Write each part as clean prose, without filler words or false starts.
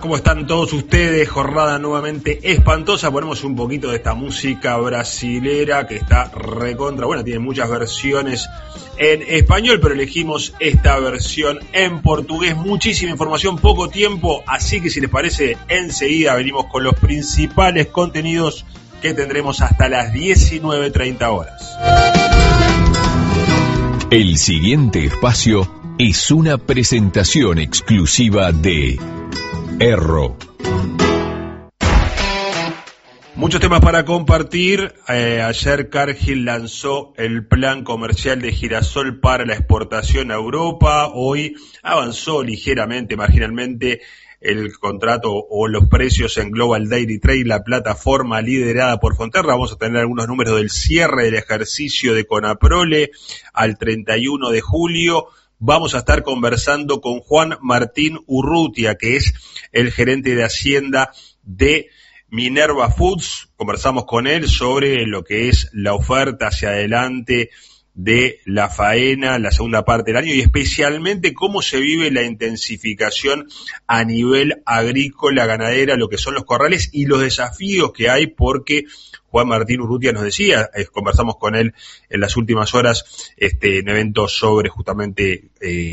¿Cómo están todos ustedes? Jornada nuevamente espantosa. Ponemos un poquito de esta música brasilera que está recontra. Bueno, tiene muchas versiones en español, pero elegimos esta versión en portugués. Muchísima información, poco tiempo. Así que si les parece, enseguida venimos con los principales contenidos que tendremos hasta las 19:30 horas. El siguiente espacio es una presentación exclusiva de Erro. Muchos temas para compartir. Ayer Cargill lanzó el plan comercial de girasol para la exportación a Europa. Hoy avanzó ligeramente, marginalmente, el contrato o los precios en Global Dairy Trade, la plataforma liderada por Fonterra. Vamos a tener algunos números del cierre del ejercicio de Conaprole al 31 de julio. Vamos a estar conversando con Juan Martín Urrutia, que es el gerente de Hacienda de Minerva Foods. Conversamos con él sobre lo que es la oferta hacia adelante de la faena, la segunda parte del año, y especialmente cómo se vive la intensificación a nivel agrícola, ganadera, lo que son los corrales y los desafíos que hay, porque Juan Martín Urrutia nos decía, conversamos con él en las últimas horas, en eventos sobre justamente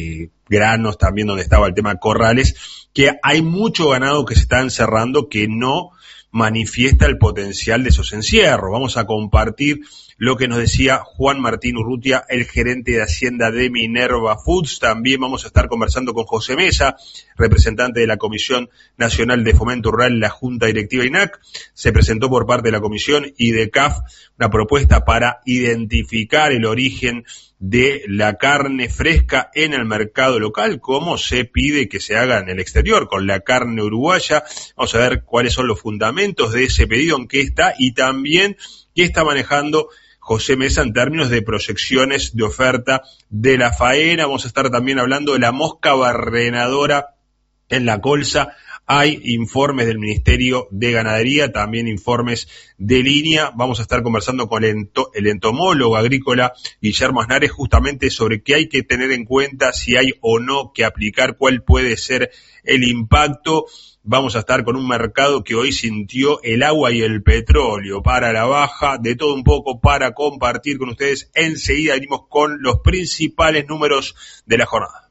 granos, también donde estaba el tema corrales, que hay mucho ganado que se está encerrando que no manifiesta el potencial de esos encierros. Vamos a compartir lo que nos decía Juan Martín Urrutia, el gerente de Hacienda de Minerva Foods. También vamos a estar conversando con José Mesa, representante de la Comisión Nacional de Fomento Rural en la Junta Directiva INAC. Se presentó por parte de la Comisión y de CAF una propuesta para identificar el origen de la carne fresca en el mercado local, como se pide que se haga en el exterior con la carne uruguaya. Vamos a ver cuáles son los fundamentos de ese pedido, en qué está, y también qué está manejando José Mesa en términos de proyecciones de oferta de la faena. Vamos a estar también hablando de la mosca barrenadora en la colza. Hay informes del Ministerio de Ganadería, también informes de línea. Vamos a estar conversando con el entomólogo agrícola Guillermo Aznares justamente sobre qué hay que tener en cuenta, si hay o no que aplicar, cuál puede ser el impacto. Vamos a estar con un mercado que hoy sintió el agua y el petróleo para la baja, de todo un poco para compartir con ustedes. Enseguida venimos con los principales números de la jornada.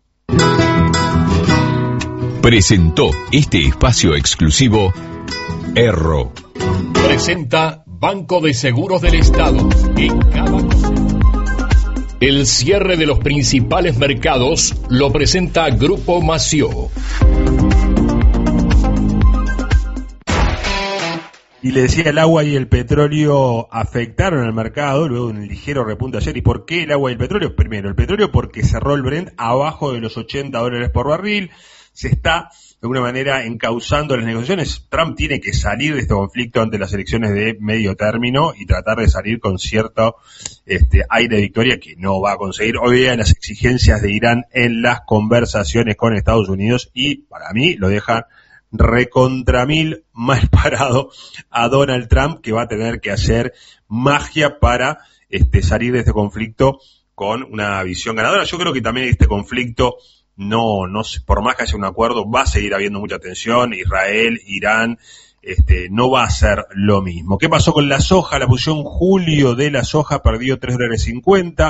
Presentó este espacio exclusivo Erro. Presenta Banco de Seguros del Estado. En cada el cierre de los principales mercados lo presenta Grupo Mació. Y le decía, el agua y el petróleo afectaron al mercado, luego un ligero repunte ayer. ¿Y por qué el agua y el petróleo? Primero, el petróleo porque cerró el Brent abajo de los $80 por barril. Se está, de alguna manera, encauzando las negociaciones. Trump tiene que salir de este conflicto ante las elecciones de medio término y tratar de salir con cierto aire de victoria, que no va a conseguir. Hoy vean las exigencias de Irán en las conversaciones con Estados Unidos, y para mí lo dejan recontra mil mal parado a Donald Trump, que va a tener que hacer magia para salir de este conflicto con una visión ganadora. Yo creo que también este conflicto no, por más que haya un acuerdo, va a seguir habiendo mucha tensión. Israel, Irán, no va a ser lo mismo. ¿Qué pasó con la soja? La posición julio de la soja perdió $3.50,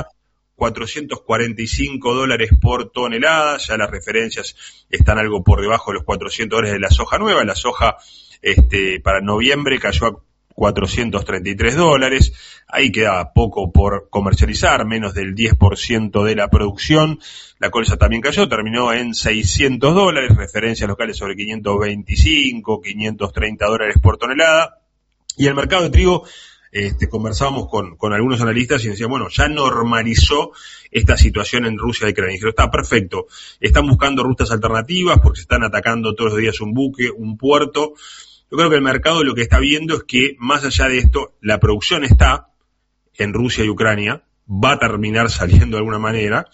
$445 por tonelada. Ya las referencias están algo por debajo de los $400 de la soja nueva. La soja para noviembre cayó a $433. Ahí queda poco por comercializar, menos del 10% de la producción. La colza también cayó, terminó en $600, referencias locales sobre 525, $530 por tonelada. Y el mercado de trigo, conversábamos con algunos analistas y decían, bueno, ya normalizó esta situación en Rusia y Ucrania. Y dijeron, está perfecto, están buscando rutas alternativas porque se están atacando todos los días un buque, un puerto. Yo creo que el mercado lo que está viendo es que, más allá de esto, la producción está en Rusia y Ucrania, va a terminar saliendo de alguna manera,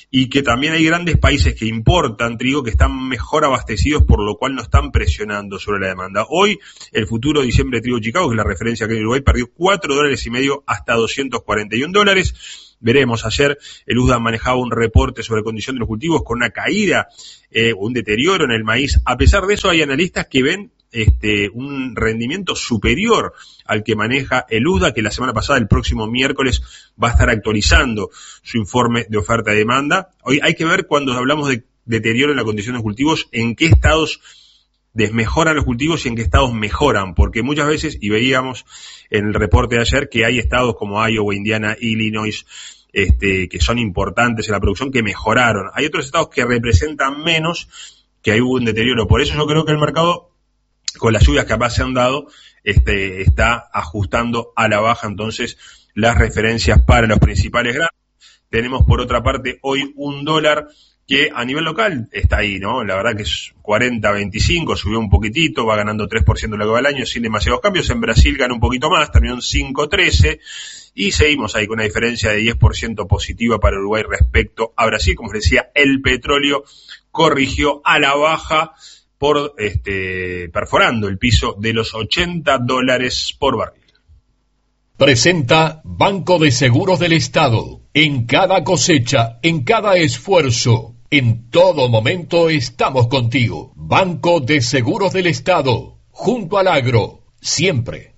y que también hay grandes países que importan trigo que están mejor abastecidos, por lo cual no están presionando sobre la demanda. Hoy, el futuro diciembre de trigo Chicago, que es la referencia aquí en Uruguay, perdió $4.50 hasta $241. Veremos, ayer el USDA manejaba un reporte sobre condición de los cultivos con una caída, un deterioro en el maíz. A pesar de eso, hay analistas que ven un rendimiento superior al que maneja el USDA, que la semana pasada, el próximo miércoles, va a estar actualizando su informe de oferta y demanda. Hoy hay que ver, cuando hablamos de deterioro en la condición de los cultivos, en qué estados desmejoran los cultivos y en qué estados mejoran, porque muchas veces, y veíamos en el reporte de ayer, que hay estados como Iowa, Indiana, Illinois, que son importantes en la producción, que mejoraron. Hay otros estados que representan menos, que hay un deterioro. Por eso yo creo que el mercado, con las lluvias que capaz se han dado, está ajustando a la baja entonces las referencias para los principales granos. Tenemos por otra parte hoy un dólar que a nivel local está ahí, ¿no? La verdad que es 40.25, subió un poquitito, va ganando 3% lo que va el año sin demasiados cambios. En Brasil gana un poquito más, terminó en 5.13 y seguimos ahí con una diferencia de 10% positiva para Uruguay respecto a Brasil. Como les decía, el petróleo corrigió a la baja por perforando el piso de los $80 por barril. Presenta Banco de Seguros del Estado. En cada cosecha, en cada esfuerzo, en todo momento estamos contigo. Banco de Seguros del Estado, junto al agro, siempre.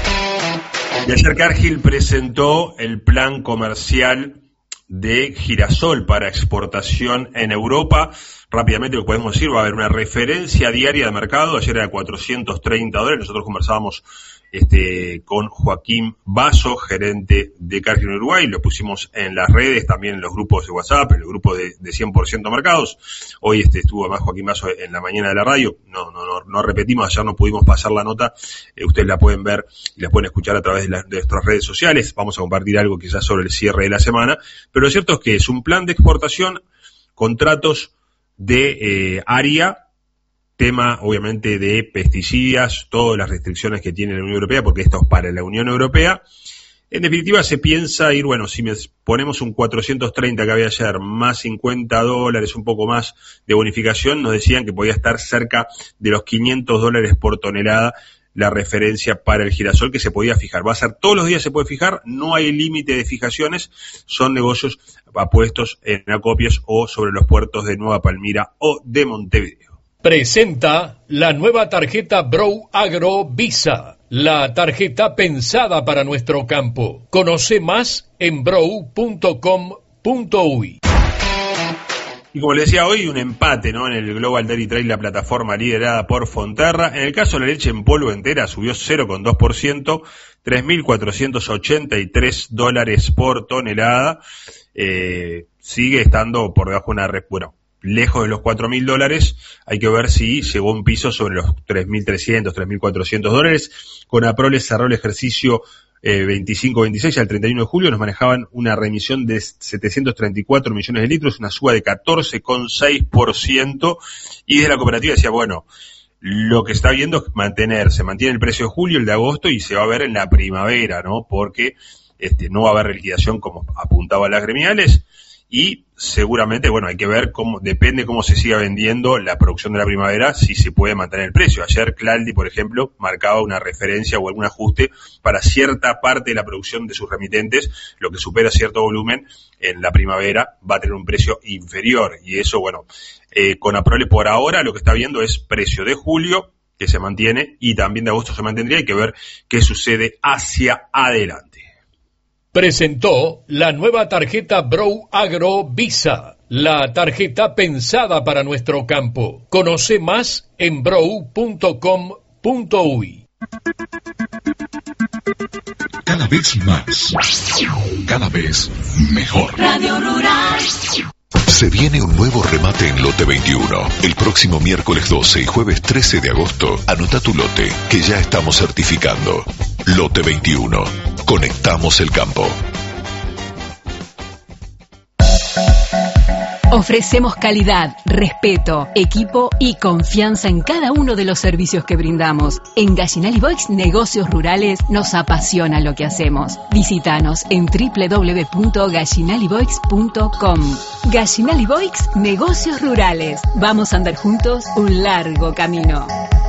Y ayer Cargill presentó el plan comercial de girasol para exportación en Europa. Rápidamente lo podemos decir, va a haber una referencia diaria de mercado. Ayer era $430. Nosotros conversábamos con Joaquín Basso, gerente de Cargill en Uruguay. Lo pusimos en las redes, también en los grupos de WhatsApp, en el grupo de 100% Mercados. Hoy estuvo además Joaquín Basso en la mañana de la radio. No repetimos, ayer no pudimos pasar la nota. Ustedes la pueden ver y la pueden escuchar a través de nuestras redes sociales. Vamos a compartir algo quizás sobre el cierre de la semana. Pero lo cierto es que es un plan de exportación, contratos de área, tema obviamente de pesticidas, todas las restricciones que tiene la Unión Europea, porque esto es para la Unión Europea. En definitiva se piensa ir, bueno, si ponemos un 430 que había ayer, más $50, un poco más de bonificación, nos decían que podía estar cerca de los $500 por tonelada la referencia para el girasol que se podía fijar. Va a ser todos los días, se puede fijar, no hay límite de fijaciones, son negocios apuestos en acopios o sobre los puertos de Nueva Palmira o de Montevideo. Presenta la nueva tarjeta Brow Agro Visa, la tarjeta pensada para nuestro campo. Conoce más en brow.com.uy. Y como les decía hoy, un empate, ¿no? En el Global Dairy Trade, la plataforma liderada por Fonterra. En el caso de la leche en polvo entera subió 0,2%, $3.483 por tonelada. Sigue estando por debajo de lejos de los $4.000. Hay que ver si llegó un piso sobre los $3.300, $3.400. Conaprole cerró el ejercicio 25-26 al 31 de julio, nos manejaban una remisión de 734 millones de litros, una suba de 14,6%, y desde la cooperativa decía, bueno, lo que está viendo es se mantiene el precio de julio, el de agosto, y se va a ver en la primavera, ¿no? Porque no va a haber liquidación como apuntaba las gremiales, y seguramente, bueno, hay que ver depende cómo se siga vendiendo la producción de la primavera, si se puede mantener el precio. Ayer Claldi, por ejemplo, marcaba una referencia o algún ajuste para cierta parte de la producción de sus remitentes, lo que supera cierto volumen en la primavera va a tener un precio inferior, y eso, bueno, Conaprole por ahora lo que está viendo es precio de julio, que se mantiene, y también de agosto se mantendría. Hay que ver qué sucede hacia adelante. Presentó la nueva tarjeta Brow Agro Visa, la tarjeta pensada para nuestro campo. Conoce más en brow.com.uy. Cada vez más, cada vez mejor. Radio Rural. Se viene un nuevo remate en Lote 21. El próximo miércoles 12 y jueves 13 de agosto, anota tu lote, que ya estamos certificando. Lote 21. Conectamos el campo. Ofrecemos calidad, respeto, equipo y confianza en cada uno de los servicios que brindamos. En Gallinal y Boix Negocios Rurales nos apasiona lo que hacemos. Visítanos en www.gallinaliboix.com. Gallinal y Boix Negocios Rurales. Vamos a andar juntos un largo camino.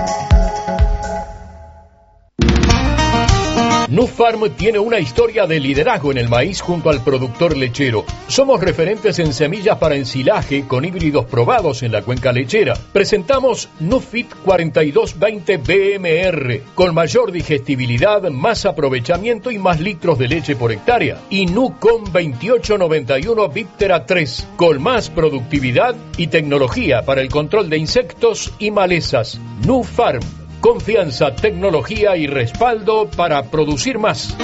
Nufarm tiene una historia de liderazgo en el maíz junto al productor lechero. Somos referentes en semillas para ensilaje con híbridos probados en la cuenca lechera. Presentamos Nufit 4220 BMR con mayor digestibilidad, más aprovechamiento y más litros de leche por hectárea. Y Nucom 2891 Viptera 3 con más productividad y tecnología para el control de insectos y malezas. Nufarm. Confianza, tecnología y respaldo para producir más.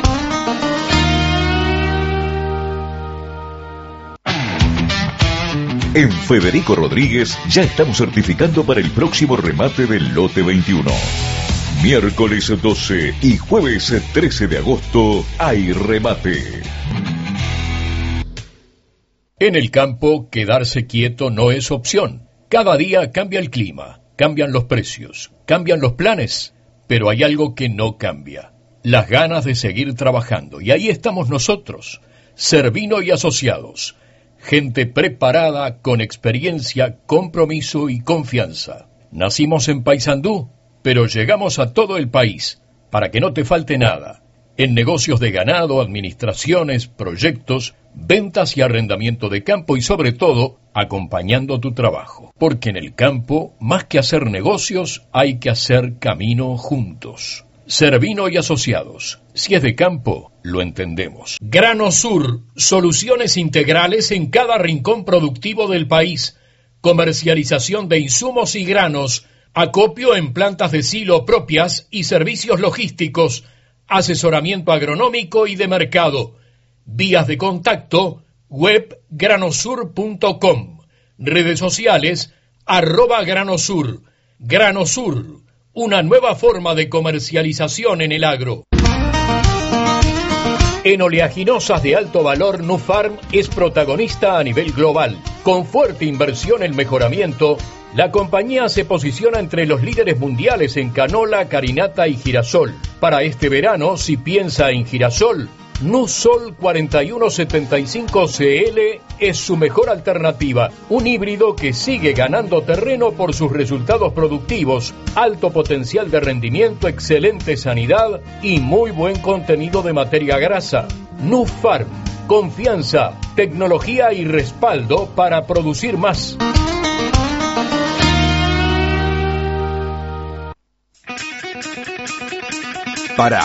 En Federico Rodríguez ya estamos certificando para el próximo remate del lote 21. Miércoles 12 y jueves 13 de agosto hay remate. En el campo, quedarse quieto no es opción. Cada día cambia el clima. Cambian los precios, cambian los planes, pero hay algo que no cambia. Las ganas de seguir trabajando. Y ahí estamos nosotros, Servino y Asociados. Gente preparada, con experiencia, compromiso y confianza. Nacimos en Paysandú, pero llegamos a todo el país, para que no te falte nada. En negocios de ganado, administraciones, proyectos, ventas y arrendamiento de campo y sobre todo, acompañando tu trabajo. Porque en el campo, más que hacer negocios, hay que hacer camino juntos. Servino y Asociados. Si es de campo, lo entendemos. Grano Sur. Soluciones integrales en cada rincón productivo del país. Comercialización de insumos y granos. Acopio en plantas de silo propias y servicios logísticos. Asesoramiento agronómico y de mercado. Vías de contacto, web granosur.com. Redes sociales, @granosur. Granosur, una nueva forma de comercialización en el agro. En oleaginosas de alto valor, Nufarm es protagonista a nivel global. Con fuerte inversión en mejoramiento, la compañía se posiciona entre los líderes mundiales en canola, carinata y girasol. Para este verano, si piensa en girasol, Nusol 4175 CL es su mejor alternativa, un híbrido que sigue ganando terreno por sus resultados productivos, alto potencial de rendimiento, excelente sanidad y muy buen contenido de materia grasa. Nufarm, confianza, tecnología y respaldo para producir más. Pará.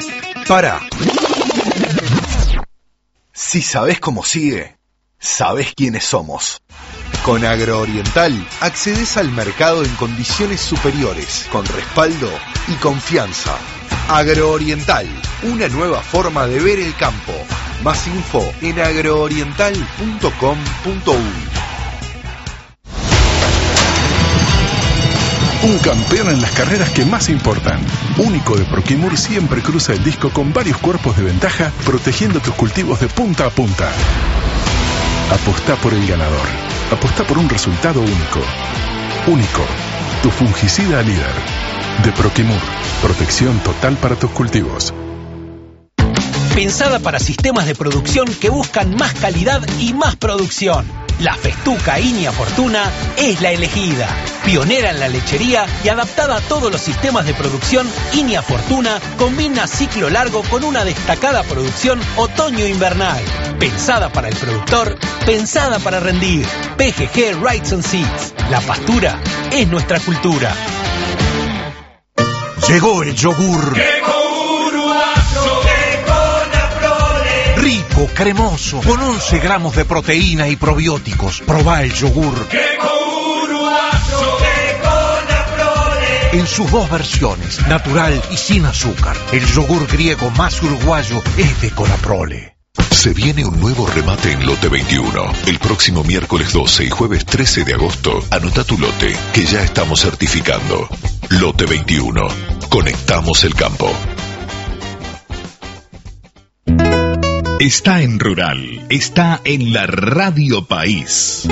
Si sabés cómo sigue, sabés quiénes somos. Con Agrooriental accedes al mercado en condiciones superiores, con respaldo y confianza. Agrooriental, una nueva forma de ver el campo. Más info en agrooriental.com.uy. Un campeón en las carreras que más importan. Único de Proquimur siempre cruza el disco con varios cuerpos de ventaja, protegiendo tus cultivos de punta a punta. Apostá por el ganador. Apostá por un resultado único. Único. Tu fungicida líder. De Proquimur. Protección total para tus cultivos. Pensada para sistemas de producción que buscan más calidad y más producción. La Festuca Inia Fortuna es la elegida. Pionera en la lechería y adaptada a todos los sistemas de producción, Inia Fortuna combina ciclo largo con una destacada producción otoño-invernal. Pensada para el productor, pensada para rendir. PGG Rights and Seeds. La pastura es nuestra cultura. Llegó el yogur. Rico, cremoso, con 11 gramos de proteína y probióticos. Probá el yogur. En sus dos versiones, natural y sin azúcar. El yogur griego más uruguayo es de Conaprole. Se viene un nuevo remate en lote 21. El próximo miércoles 12 y jueves 13 de agosto, anota tu lote, que ya estamos certificando. Lote 21. Conectamos el campo. Está en Rural, está en la Radio País.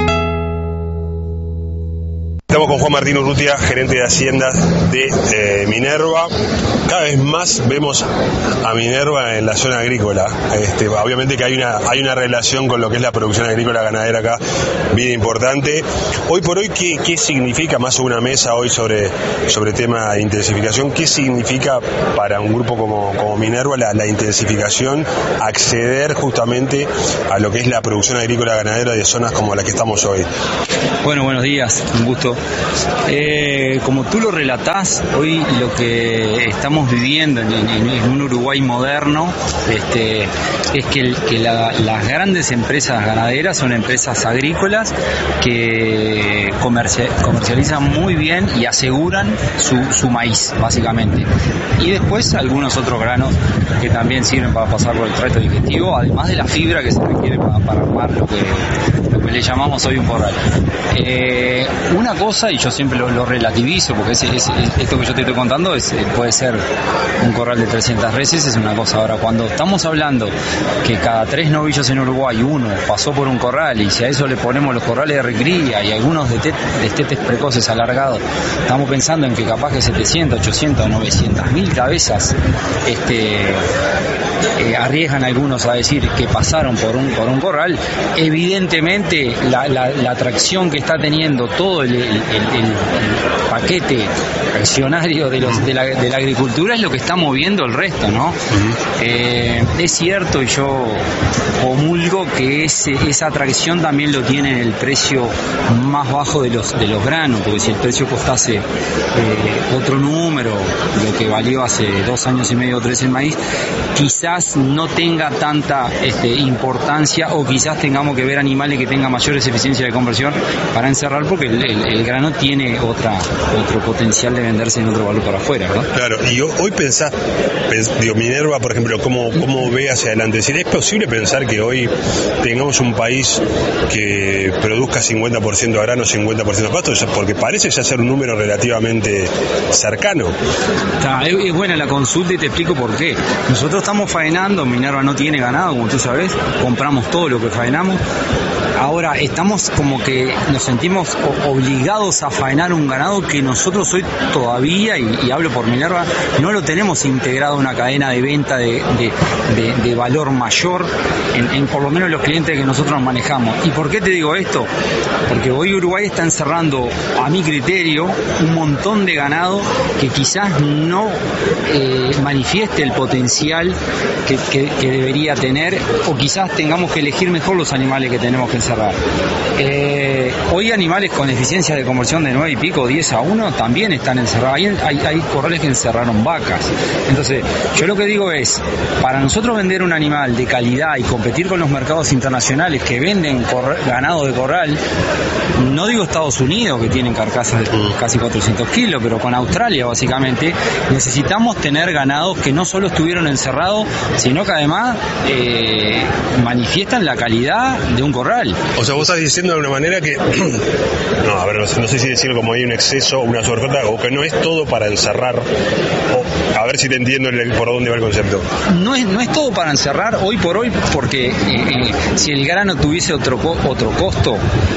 Estamos con Juan Martín Urrutia, gerente de Haciendas de Minerva. Cada vez más vemos a Minerva en la zona agrícola. Obviamente que hay una relación con lo que es la producción agrícola ganadera acá bien importante. Hoy por hoy, ¿qué significa, más sobre una mesa hoy sobre tema de intensificación, qué significa para un grupo como Minerva la intensificación, acceder justamente a lo que es la producción agrícola ganadera de zonas como la que estamos hoy? Bueno, buenos días, un gusto. Como tú lo relatás, hoy lo que estamos viviendo en un Uruguay moderno es que las grandes empresas ganaderas son empresas agrícolas que comercializan muy bien y aseguran su maíz, básicamente. Y después algunos otros granos que también sirven para pasar por el tracto digestivo, además de la fibra que se requiere para armar lo que le llamamos hoy un corral. Una cosa, y yo siempre lo relativizo, porque esto que yo te estoy contando puede ser un corral de 300 reses, es una cosa. Ahora, cuando estamos hablando que cada 3 novillos en Uruguay, uno pasó por un corral, y si a eso le ponemos los corrales de recría y algunos destetes precoces alargados, estamos pensando en que capaz que 700, 800, 900.000 cabezas arriesgan algunos a decir que pasaron por un corral. Evidentemente la atracción que está teniendo todo el paquete accionario de la agricultura es lo que está moviendo el resto, ¿no? Es cierto, y yo comulgo que esa atracción también lo tiene el precio más bajo de los granos, porque si el precio costase otro número, lo que valió hace 2 años y medio o 3 el maíz, quizás no tenga tanta importancia, o quizás tengamos que ver animales que tengan mayores eficiencias de conversión para encerrar, porque el grano tiene otro potencial de venderse en otro valor para afuera, ¿no? Claro, y hoy pensás, Minerva, por ejemplo, ¿cómo ve hacia adelante? Es decir, ¿es posible pensar que hoy tengamos un país que produzca 50% a grano, 50% a pasto? Porque parece ya ser un número relativamente cercano. Es buena la consulta y te explico por qué. Nosotros estamos faenando, Minerva no tiene ganado, como tú sabes, compramos todo lo que faenamos. Ahora estamos como que nos sentimos obligados a faenar un ganado que nosotros hoy todavía, y hablo por Minerva, no lo tenemos integrado en una cadena de venta de valor mayor en por lo menos los clientes que nosotros manejamos. ¿Y por qué te digo esto? Porque hoy Uruguay está encerrando, a mi criterio, un montón de ganado que quizás no manifieste el potencial que debería tener, o quizás tengamos que elegir mejor los animales que tenemos que encerrar. Hoy animales con eficiencia de conversión de 9 y pico, 10 a 1, también están encerrados. Hay corrales que encerraron vacas. Entonces, yo lo que digo es, para nosotros vender un animal de calidad y competir con los mercados internacionales que venden ganado de corral, no digo Estados Unidos, que tienen carcasas de casi 400 kilos, pero con Australia básicamente, necesitamos tener ganados que no solo estuvieron encerrados, sino que además manifiestan la calidad de un corral. O sea, vos estás diciendo de alguna manera que no sé si decirlo como hay un exceso, una sobreoferta, o que no es todo para encerrar, o a ver si te entiendo por dónde va el concepto. No es todo para encerrar hoy por hoy, porque si el grano tuviese otro costo,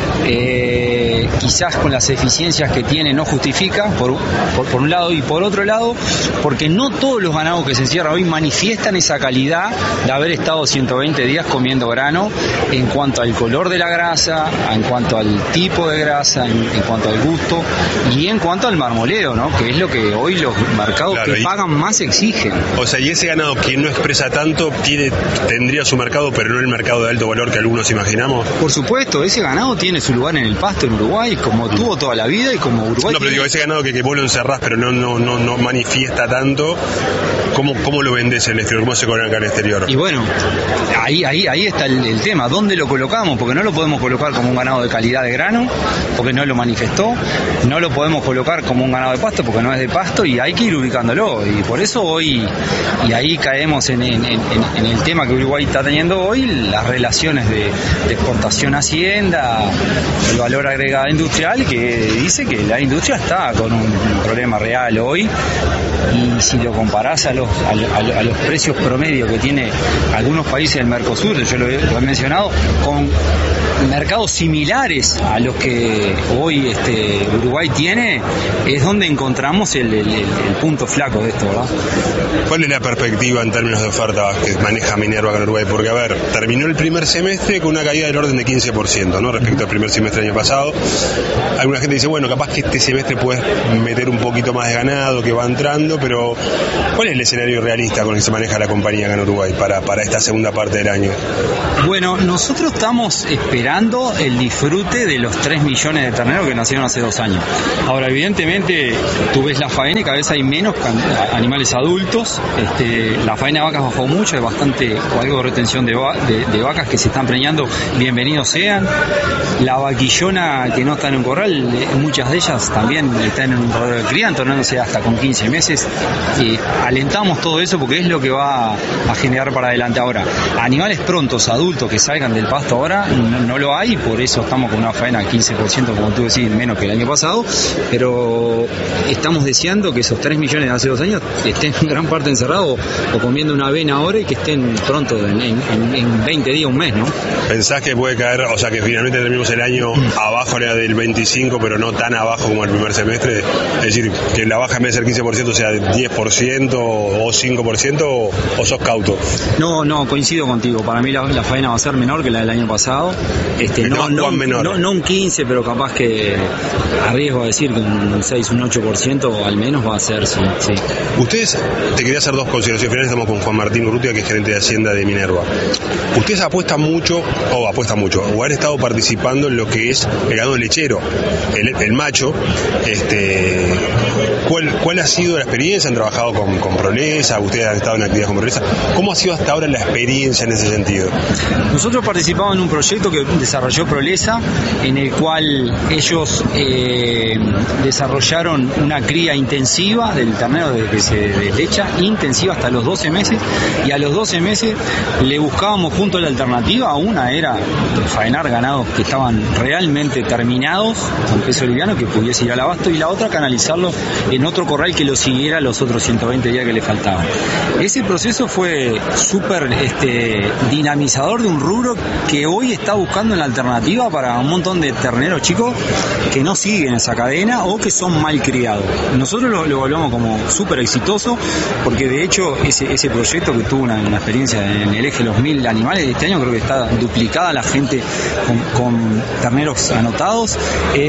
quizás con las eficiencias que tiene no justifica, por un lado, y por otro lado, porque no todos los ganados que se encierran hoy manifiestan esa calidad de haber estado 120 días comiendo grano, en cuanto al color de la grasa, en cuanto al tipo de grasa, en cuanto al gusto y en cuanto al marmoleo, ¿no? Que es lo que hoy los mercados que pagan más exigen. O sea, y ese ganado que no expresa tanto tendría su mercado, pero no el mercado de alto valor que algunos imaginamos. Por supuesto, ese ganado tiene su lugar en el pasto en Uruguay, como tuvo toda la vida y como Uruguay. No, pero digo, ese ganado que vos lo encerrás, pero no manifiesta tanto, ¿cómo lo vendés en el exterior? ¿Cómo se coloca acá en el exterior? Y bueno, ahí está el tema. ¿Dónde lo colocamos? Porque no lo podemos colocar como un ganado de calidad de grano, porque no lo manifestó. No lo podemos colocar como un ganado de pasto, porque no es de pasto, y hay que ir ubicándolo. Y por eso hoy, y ahí caemos en el tema que Uruguay está teniendo hoy, las relaciones de exportación-hacienda, el valor agregado industrial, que dice que la industria está con un problema real hoy, y si lo comparás a los precios promedio que tiene algunos países del Mercosur, yo lo he mencionado, con mercados similares a los que hoy Uruguay tiene, es donde encontramos el punto flaco de esto, ¿verdad? ¿Cuál es la perspectiva en términos de oferta que maneja Minerva con Uruguay? Porque, a ver, terminó el primer semestre con una caída del orden de 15%, ¿no? Respecto al primer semestre del año pasado. Alguna gente dice, bueno, capaz que este semestre puedes meter un poquito más de ganado que va entrando, pero ¿cuál es el escenario realista con el que se maneja la compañía acá en Uruguay para esta segunda parte del año? Bueno, nosotros estamos esperando el disfrute de los 3 millones de terneros que nacieron hace 2 años. Ahora, evidentemente, tú ves la faena y cada vez hay menos animales adultos. La faena de vacas bajó mucho, hay bastante o algo de retención de vacas que se están preñando, bienvenidos sean. La vaquillona que no está en un corral, muchas de ellas también están en un corral de cría, tornándose hasta con 15 meses. Alentamos todo eso porque es lo que va a generar para adelante. Ahora, animales prontos, adultos que salgan del pasto ahora, no lo hay, por eso estamos con una faena del 15%, como tú decís, menos que el año pasado, pero estamos deseando que esos 3 millones de hace 2 años estén en gran parte encerrados o comiendo una avena ahora y que estén pronto en 20 días, un mes, ¿no? ¿Pensás que puede caer, o sea, que finalmente terminemos el año abajo del 25, pero no tan abajo como el primer semestre? Es decir, que la baja en vez de ser 15% sea de 10% o 5%, o sos cauto. No, coincido contigo. Para mí la faena va a ser menor que la del año pasado. No un 15, pero capaz que arriesgo a decir que un 6, un 8% al menos va a ser, sí. Ustedes, te quería hacer 2 consideraciones finales. Estamos con Juan Martín Urrutia, que es gerente de Hacienda de Minerva. Ustedes apuestan mucho, o han estado participando en lo que es el ganado lechero, el macho. ¿Cuál ha sido la experiencia? ¿Han trabajado con Prolesa? ¿Ustedes han estado en actividad con Prolesa? ¿Cómo ha sido hasta ahora la experiencia en ese sentido? Nosotros participamos en un proyecto que desarrolló Prolesa, en el cual ellos desarrollaron una cría intensiva del ternero que se deslecha, intensiva hasta los 12 meses, y a los 12 meses le buscábamos junto a la alternativa. Una era faenar ganados que estaban realmente terminados, con peso liviano, que pudiese ir al abasto, y la otra canalizarlo en otro corral que lo siguiera los otros 120 días que le faltaban. Ese proceso fue súper dinamizador de un rubro que hoy está buscando una alternativa para un montón de terneros chicos que no siguen esa cadena o que son mal criados. Nosotros lo evaluamos como súper exitoso, porque de hecho ese proyecto, que tuvo una experiencia en el eje de los 1000 animales, este año creo que está duplicada la gente con terneros anotados.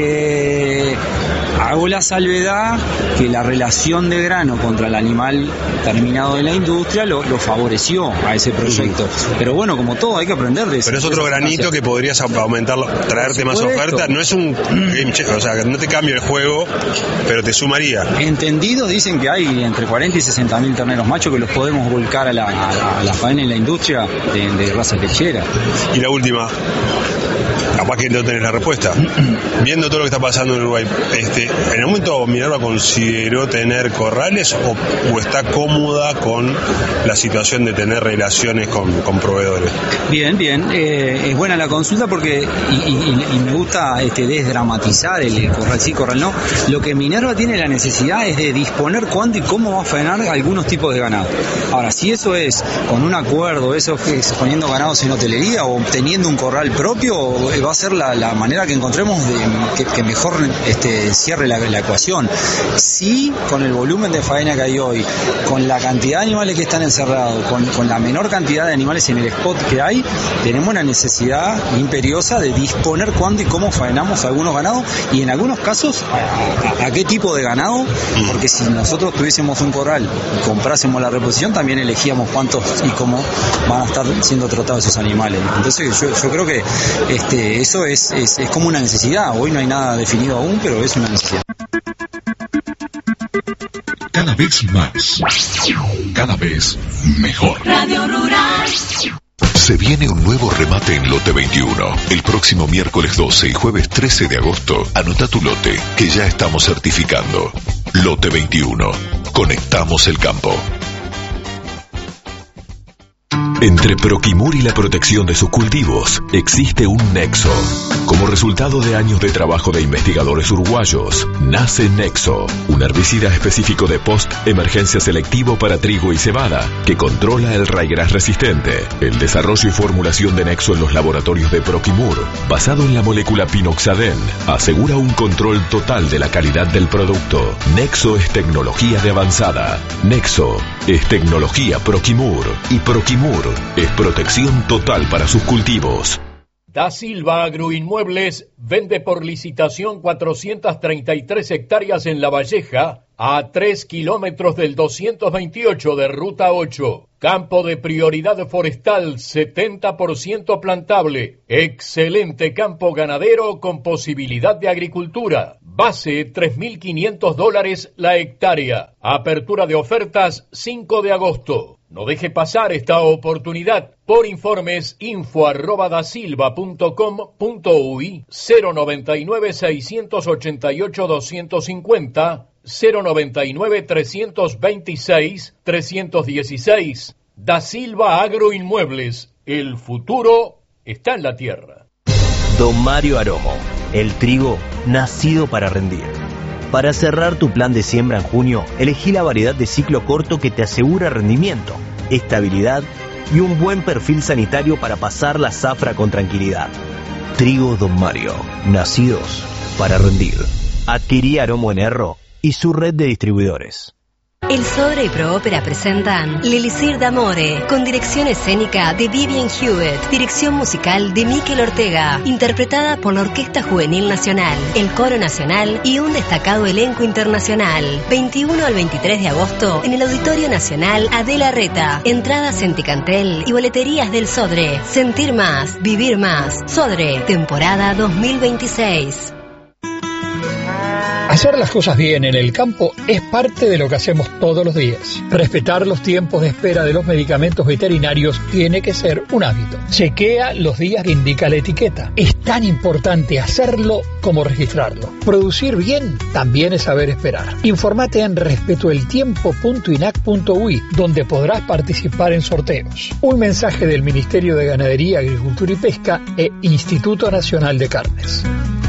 Hago la salvedad que la relación de grano contra el animal terminado de la industria lo favoreció a ese proyecto. Pero bueno, como todo, hay que aprender de eso. Pero es otro granito que podrías aumentarlo, traerte más oferta. No es un game changer, o sea, no te cambia el juego, pero te sumaría. Entendidos dicen que hay entre 40 y 60 mil terneros machos que los podemos volcar a la faena en la industria de raza lechera. Y la última, capaz que no tenés la respuesta. Viendo todo lo que está pasando en Uruguay, ¿en el momento Minerva consideró tener corrales o está cómoda con la situación de tener relaciones con proveedores? Bien, es buena la consulta porque y me gusta desdramatizar el corral sí, corral no. Lo que Minerva tiene la necesidad es de disponer cuándo y cómo va a faenar algunos tipos de ganado. Ahora, si eso es con un acuerdo, eso es poniendo ganados en hotelería o teniendo un corral propio, va a ser la manera que encontremos que mejor cierre la ecuación. Sí, con el volumen de faena que hay hoy, con la cantidad de animales que están encerrados, con la menor cantidad de animales en el spot que hay, tenemos una necesidad imperiosa de disponer cuándo y cómo faenamos algunos ganados, y en algunos casos a qué tipo de ganado, porque si nosotros tuviésemos un corral y comprásemos la reposición, también elegíamos cuántos y cómo van a estar siendo tratados esos animales. Entonces yo creo que eso es como una necesidad. Hoy no hay nada definido aún, pero es una necesidad. Cada vez más, cada vez mejor. Radio Rural. Se viene un nuevo remate en Lote 21. El próximo miércoles 12 y jueves 13 de agosto, anota tu lote, que ya estamos certificando. Lote 21. Conectamos el campo. Entre Proquimur y la protección de sus cultivos existe un nexo. Como resultado de años de trabajo de investigadores uruguayos, nace Nexo, un herbicida específico de post-emergencia selectivo para trigo y cebada, que controla el raigras resistente. El desarrollo y formulación de Nexo en los laboratorios de Proquimur, basado en la molécula pinoxadén, asegura un control total de la calidad del producto. Nexo es tecnología de avanzada. Nexo es tecnología Proquimur. Y Proquimur es protección total para sus cultivos. Da Silva Agroinmuebles vende por licitación 433 hectáreas en La Valleja, a 3 kilómetros del 228 de Ruta 8. Campo de prioridad forestal, 70% plantable. Excelente campo ganadero con posibilidad de agricultura. Base, $3.500 la hectárea. Apertura de ofertas, 5 de agosto. No deje pasar esta oportunidad. Por informes, info@dasilva.com.uy, 099-688-250, 099-326-316. Da Silva Agroinmuebles. El futuro está en la tierra. Don Mario Aromo, el trigo nacido para rendir. Para cerrar tu plan de siembra en junio, elegí la variedad de ciclo corto que te asegura rendimiento, estabilidad y un buen perfil sanitario para pasar la zafra con tranquilidad. Trigo Don Mario, nacidos para rendir. Adquirí Aromo en Erro y su red de distribuidores. El Sodre y Proópera presentan L'Elisir d'Amore, con dirección escénica de Vivian Hewitt, dirección musical de Mikel Ortega, interpretada por la Orquesta Juvenil Nacional, el Coro Nacional y un destacado elenco internacional. 21 al 23 de agosto en el Auditorio Nacional Adela Reta. Entradas en Ticantel y boleterías del Sodre. Sentir más, vivir más. Sodre, temporada 2026. Hacer las cosas bien en el campo es parte de lo que hacemos todos los días. Respetar los tiempos de espera de los medicamentos veterinarios tiene que ser un hábito. Chequea los días que indica la etiqueta. Es tan importante hacerlo como registrarlo. Producir bien también es saber esperar. Infórmate en respetoeltiempo.inac.uy, donde podrás participar en sorteos. Un mensaje del Ministerio de Ganadería, Agricultura y Pesca e Instituto Nacional de Carnes.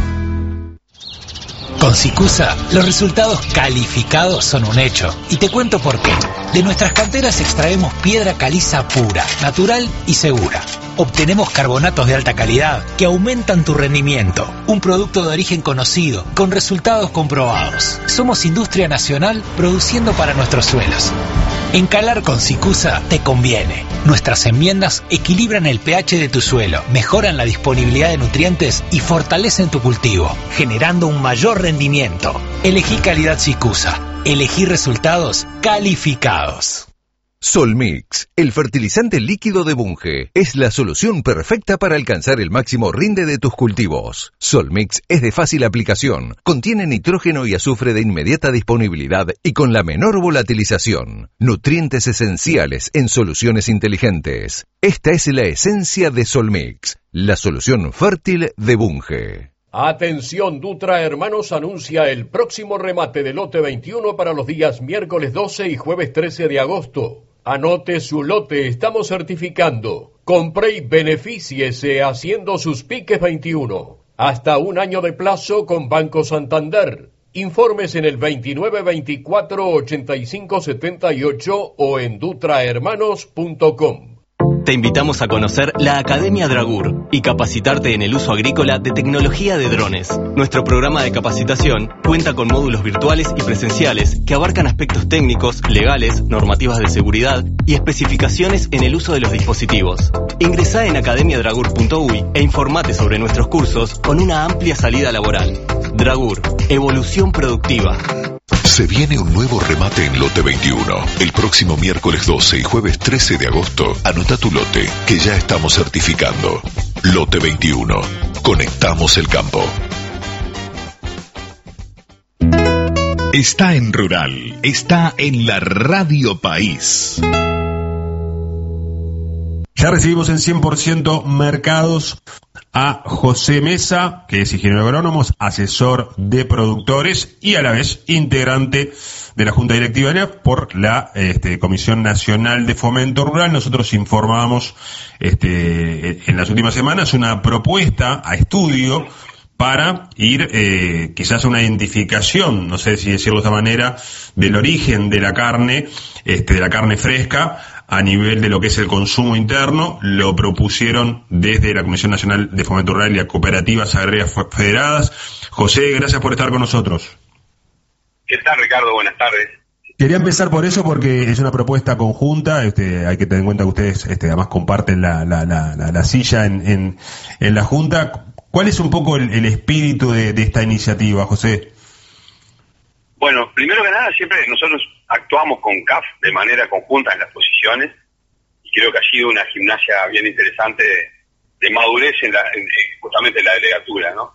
Con Sicusa, los resultados calificados son un hecho. Y te cuento por qué. De nuestras canteras extraemos piedra caliza pura, natural y segura. Obtenemos carbonatos de alta calidad que aumentan tu rendimiento. Un producto de origen conocido, con resultados comprobados. Somos industria nacional produciendo para nuestros suelos. Encalar con Sicusa te conviene. Nuestras enmiendas equilibran el pH de tu suelo, mejoran la disponibilidad de nutrientes y fortalecen tu cultivo, generando un mayor rendimiento. Elegí calidad Sicusa. Elegí resultados calificados. Solmix, el fertilizante líquido de Bunge, es la solución perfecta para alcanzar el máximo rinde de tus cultivos. Solmix es de fácil aplicación, contiene nitrógeno y azufre de inmediata disponibilidad y con la menor volatilización. Nutrientes esenciales en soluciones inteligentes. Esta es la esencia de Solmix, la solución fértil de Bunge. Atención, Dutra Hermanos anuncia el próximo remate del lote 21 para los días miércoles 12 y jueves 13 de agosto. Anote su lote, estamos certificando. Compre y benefíciese haciendo sus piques 21. Hasta un año de plazo con Banco Santander. Informes en el 2924-8578 o en dutrahermanos.com. Te invitamos a conocer la Academia Dragur y capacitarte en el uso agrícola de tecnología de drones. Nuestro programa de capacitación cuenta con módulos virtuales y presenciales que abarcan aspectos técnicos, legales, normativas de seguridad y especificaciones en el uso de los dispositivos. Ingresá en academiadragur.uy e informate sobre nuestros cursos con una amplia salida laboral. Dragur, evolución productiva. Se viene un nuevo remate en lote 21. El próximo miércoles 12 y jueves 13 de agosto, anota tu lote, que ya estamos certificando. Lote 21. Conectamos el campo. Está en Rural. Está en la Radio País. Ya recibimos en 100% Mercados a José Mesa, que es ingeniero agrónomo, asesor de productores y a la vez integrante de la Junta Directiva por la Comisión Nacional de Fomento Rural. Nosotros informábamos en las últimas semanas una propuesta a estudio para ir quizás a una identificación, no sé si decirlo de esta manera, del origen de la carne fresca a nivel de lo que es el consumo interno. Lo propusieron desde la Comisión Nacional de Fomento Rural y las Cooperativas Agrarias Federadas. José, gracias por estar con nosotros. ¿Qué tal, Ricardo? Buenas tardes. Quería empezar por eso porque es una propuesta conjunta. Hay que tener en cuenta que ustedes además comparten la silla en la Junta. ¿Cuál es un poco el espíritu de esta iniciativa, José? Bueno, primero que nada, siempre nosotros actuamos con CAF de manera conjunta en las posiciones y creo que ha sido una gimnasia bien interesante de madurez justamente en la delegatura, ¿no?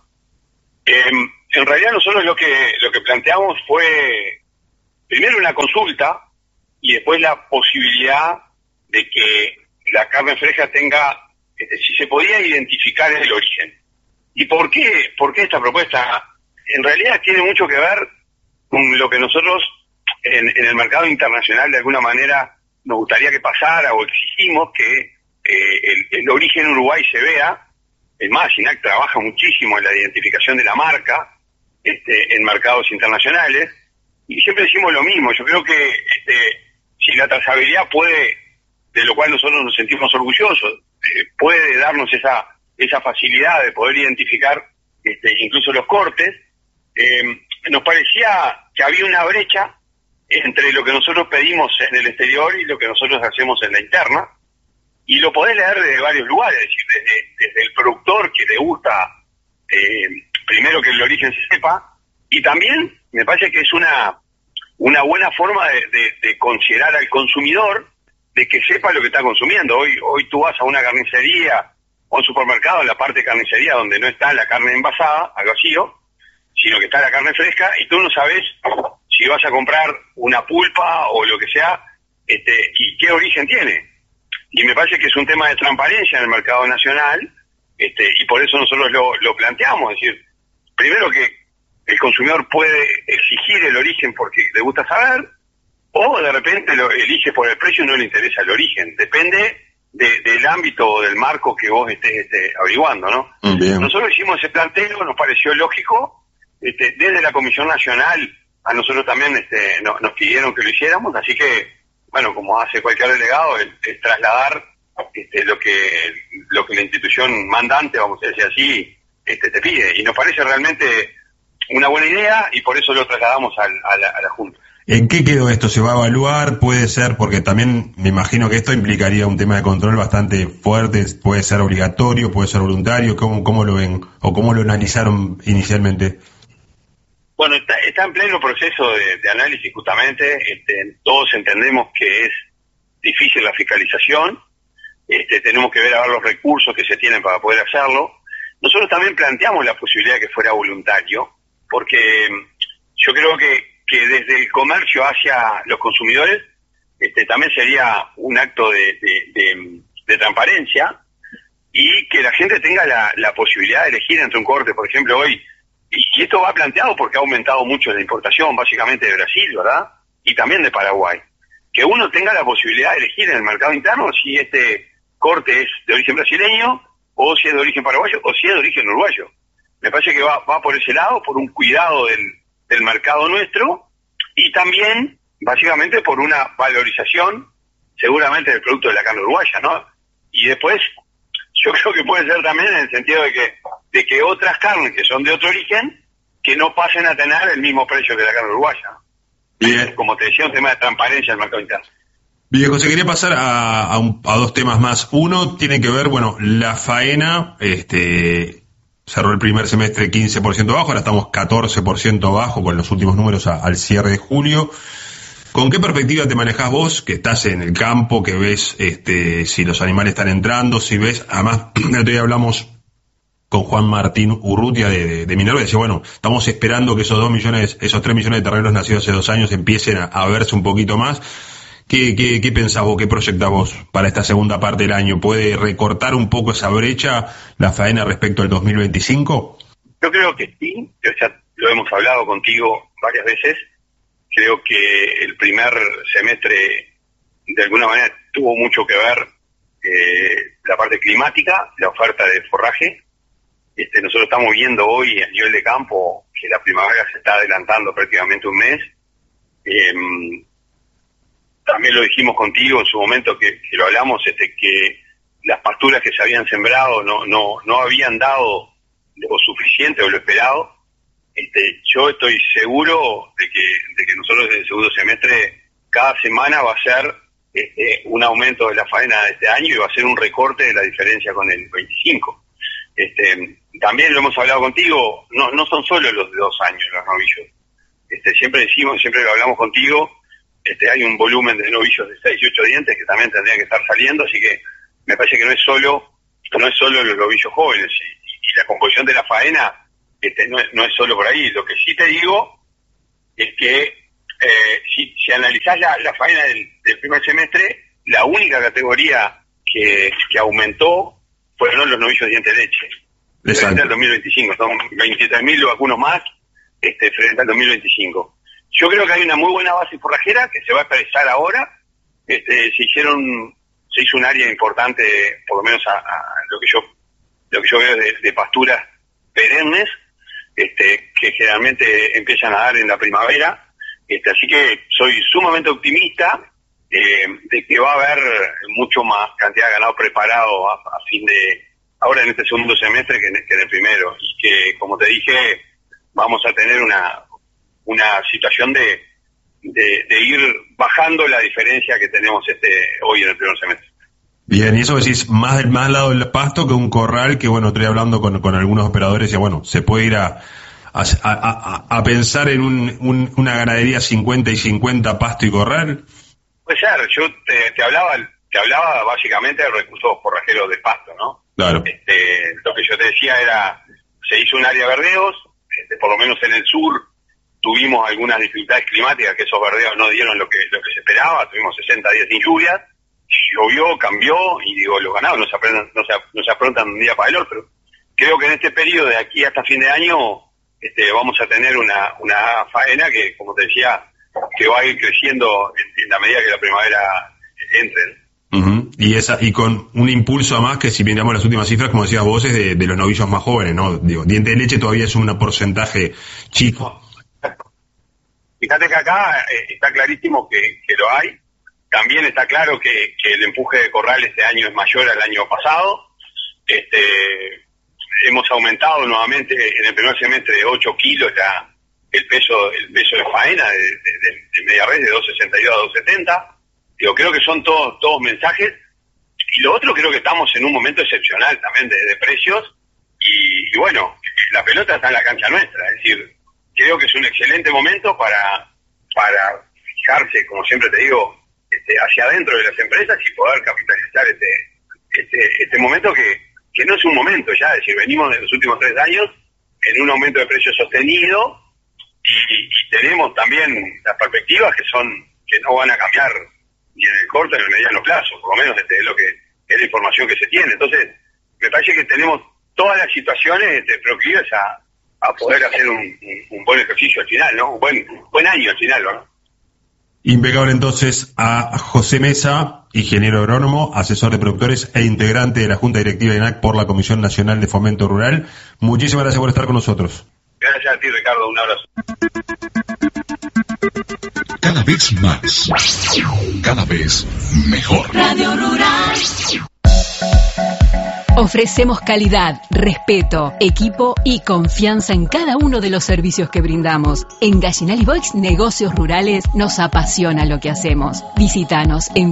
En realidad nosotros lo que planteamos fue primero una consulta y después la posibilidad de que la carne fresca tenga, si se podía identificar el origen. ¿Y por qué esta propuesta? En realidad tiene mucho que ver con lo que nosotros en el mercado internacional de alguna manera nos gustaría que pasara o exigimos que el origen Uruguay se vea. Es más, SINAC trabaja muchísimo en la identificación de la marca en mercados internacionales y siempre decimos lo mismo. Yo creo que si la trazabilidad puede, de lo cual nosotros nos sentimos orgullosos, puede darnos esa facilidad de poder identificar incluso los cortes, nos parecía que había una brecha entre lo que nosotros pedimos en el exterior y lo que nosotros hacemos en la interna, y lo podés leer desde varios lugares, es decir, desde el productor que le gusta primero que el origen se sepa, y también me parece que es una buena forma de considerar al consumidor de que sepa lo que está consumiendo. Hoy tú vas a una carnicería o a un supermercado, en la parte de carnicería donde no está la carne envasada al vacío, sino que está la carne fresca, y tú no sabes si vas a comprar una pulpa o lo que sea, y qué origen tiene. Y me parece que es un tema de transparencia en el mercado nacional, y por eso nosotros lo planteamos. Es decir, primero que el consumidor puede exigir el origen porque le gusta saber, o de repente lo elige por el precio y no le interesa el origen. Depende del ámbito o del marco que vos estés averiguando, ¿no? Bien. Nosotros hicimos ese planteo, nos pareció lógico. Desde la Comisión Nacional a nosotros también nos pidieron que lo hiciéramos, así que, bueno, como hace cualquier delegado, es trasladar lo que la institución mandante, vamos a decir así, te pide. Y nos parece realmente una buena idea y por eso lo trasladamos a la Junta. ¿En qué quedó esto? ¿Se va a evaluar? ¿Puede ser? Porque también me imagino que esto implicaría un tema de control bastante fuerte. ¿Puede ser obligatorio? ¿Puede ser voluntario? ¿Cómo lo ven? ¿O cómo lo analizaron inicialmente? Bueno, está en pleno proceso de análisis justamente. Todos entendemos que es difícil la fiscalización. Tenemos que ver los recursos que se tienen para poder hacerlo. Nosotros también planteamos la posibilidad de que fuera voluntario, porque yo creo que desde el comercio hacia los consumidores también sería un acto de transparencia y que la gente tenga la posibilidad de elegir entre un corte. Por ejemplo, hoy, y esto va planteado porque ha aumentado mucho la importación, básicamente de Brasil, ¿verdad? Y también de Paraguay. Que uno tenga la posibilidad de elegir en el mercado interno si este corte es de origen brasileño, o si es de origen paraguayo, o si es de origen uruguayo. Me parece que va por ese lado, por un cuidado del mercado nuestro, y también, básicamente, por una valorización, seguramente, del producto de la carne uruguaya, ¿no? Y después, yo creo que puede ser también en el sentido de que otras carnes que son de otro origen, que no pasen a tener el mismo precio que la carne uruguaya. Bien. Como te decía, un tema de transparencia en el mercado interno. Bien, José, quería pasar a dos temas más. Uno tiene que ver, bueno, la faena, cerró el primer semestre 15% bajo, ahora estamos 14% bajo con los últimos números al cierre de julio. ¿Con qué perspectiva te manejás vos, que estás en el campo, que ves si los animales están entrando, si ves, además, el otro día hablamos con Juan Martín Urrutia de Minerva, y decía, bueno, estamos esperando que esos 3 millones de terneros nacidos hace 2 años empiecen a verse un poquito más. ¿Qué pensás vos, qué proyectás vos para esta segunda parte del año? ¿Puede recortar un poco esa brecha la faena respecto al 2025? Yo creo que sí, ya lo hemos hablado contigo varias veces. Creo que el primer semestre de alguna manera tuvo mucho que ver la parte climática, la oferta de forraje. Nosotros estamos viendo hoy a nivel de campo que la primavera se está adelantando prácticamente un mes. También lo dijimos contigo en su momento que lo hablamos, que las pasturas que se habían sembrado no habían dado lo suficiente o lo esperado. Yo estoy seguro de que nosotros en el segundo semestre cada semana va a ser un aumento de la faena de este año y va a ser un recorte de la diferencia con el 25. También lo hemos hablado contigo, no son solo los de 2 años los novillos. Siempre decimos, siempre lo hablamos contigo, hay un volumen de novillos de 6 y 8 dientes que también tendrían que estar saliendo, así que me parece que no es solo los novillos jóvenes y la composición de la faena no es solo por ahí. Lo que sí te digo es que si analizás la faena del primer semestre, la única categoría que aumentó fueron los novillos de diente de leche. Exacto. Frente al 2025, son 23.000 vacunos más frente al 2025. Yo creo que hay una muy buena base forrajera que se va a expresar ahora. Se hizo un área importante, por lo menos a lo que yo veo de pasturas perennes, que generalmente empiezan a dar en la primavera. Así que soy sumamente optimista de que va a haber mucho más cantidad de ganado preparado a fin de ahora en este segundo semestre que en el primero, y que, como te dije, vamos a tener una situación de ir bajando la diferencia que tenemos hoy en el primer semestre. Bien, y eso decís más del lado del pasto que un corral, que bueno, estoy hablando con algunos operadores y bueno, se puede ir a pensar en una ganadería 50 y 50 pasto y corral. Puede ser, yo te hablaba básicamente de recursos forrajeros de pasto, ¿no? Claro. Lo que yo te decía se hizo un área de verdeos, por lo menos en el sur tuvimos algunas dificultades climáticas, que esos verdeos no dieron lo que se esperaba, tuvimos 60 días sin lluvias, llovió, cambió, y los ganados no se aprontan de un día para el otro. Creo que en este periodo de aquí hasta fin de año vamos a tener una faena que, como te decía, que va a ir creciendo en la medida que la primavera entre. Uh-huh. Y con un impulso a más que, si miramos las últimas cifras, como decías vos, es de los novillos más jóvenes, ¿no? Digo, diente de leche todavía es un porcentaje chico. Fíjate que acá está clarísimo que lo hay. También está claro que el empuje de corral este año es mayor al año pasado. Hemos aumentado nuevamente en el primer semestre de 8 kilos el peso de faena de media res de 2.62 a 2.70. Creo que son todos mensajes. Y lo otro, creo que estamos en un momento excepcional también de precios. Y bueno, la pelota está en la cancha nuestra. Es decir, creo que es un excelente momento para fijarse, como siempre te digo, hacia adentro de las empresas y poder capitalizar este momento que no es un momento ya. Es decir, venimos de los últimos 3 años en un aumento de precios sostenido y tenemos también las perspectivas que no van a cambiar ni en el corto ni en el mediano plazo, por lo menos es lo que es la información que se tiene. Entonces, me parece que tenemos todas las situaciones proclives a poder hacer un buen ejercicio al final, ¿no? Un buen año al final, ¿no? Impecable. Entonces a José Mesa, ingeniero agrónomo, asesor de productores e integrante de la Junta Directiva de INAC por la Comisión Nacional de Fomento Rural. Muchísimas gracias por estar con nosotros. Gracias a ti, Ricardo. Un abrazo. Cada vez más. Cada vez mejor. Radio Rural. Ofrecemos calidad, respeto, equipo y confianza en cada uno de los servicios que brindamos. En Gallinal Boix Negocios Rurales nos apasiona lo que hacemos. Visítanos en